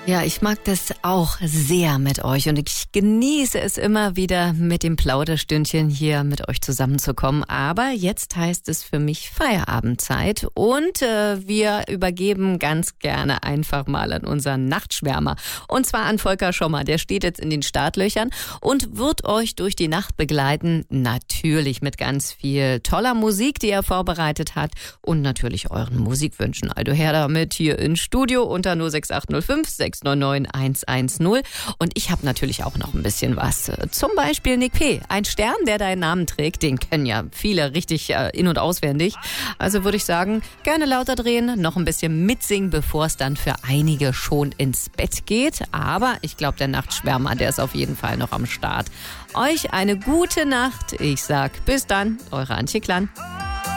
Ja, ich mag das auch sehr mit euch und ich genieße es immer wieder, mit dem Plauderstündchen hier mit euch zusammenzukommen. Aber jetzt heißt es für mich Feierabendzeit und wir übergeben ganz gerne einfach mal an unseren Nachtschwärmer. Und zwar an Volker Schommer. Der steht jetzt in den Startlöchern und wird euch durch die Nacht begleiten. Natürlich mit ganz viel toller Musik, die er vorbereitet hat und natürlich euren Musikwünschen. Also her damit hier ins Studio unter 06805 699 110. Und ich habe natürlich auch noch ein bisschen was. Zum Beispiel Nick P., ein Stern, der deinen Namen trägt. Den kennen ja viele richtig in- und auswendig. Also würde ich sagen, gerne lauter drehen, noch ein bisschen mitsingen, bevor es dann für einige schon ins Bett geht. Aber ich glaube, der Nachtschwärmer, der ist auf jeden Fall noch am Start. Euch eine gute Nacht. Ich sag bis dann, eure Antje Klan.